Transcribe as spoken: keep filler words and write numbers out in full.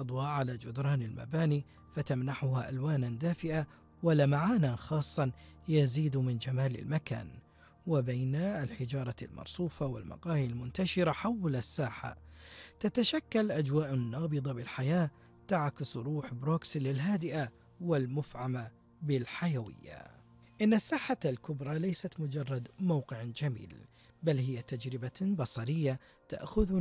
الأضواء على جدران المباني فتمنحها ألوانا دافئة ولمعانا خاصا يزيد من جمال المكان. وبين الحجارة المرصوفة والمقاهي المنتشرة حول الساحة تتشكل أجواء نابضة بالحياة تعكس روح بروكسل الهادئة والمفعمة بالحيوية. إن الساحة الكبرى ليست مجرد موقع جميل، بل هي تجربة بصرية تأخذنا